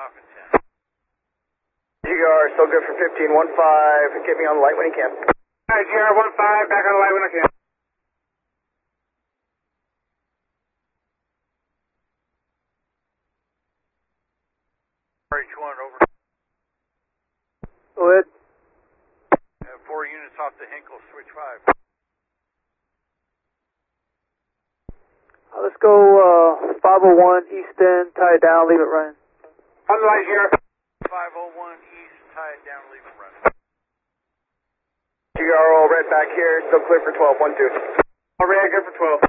Falcon 10. GR, still good for 1515. Get me on the light when you can. Alright, GR 15, back on the light when I can. RH1, over. Go ahead. 4 units off the Hinkle, switch 5. Let's go 501 East End, tie it down, leave it running. On the light, GR. 501 East, tie it down, leave it running. GRO, red back here, still clear for 12, 1-2. All red, good for 12.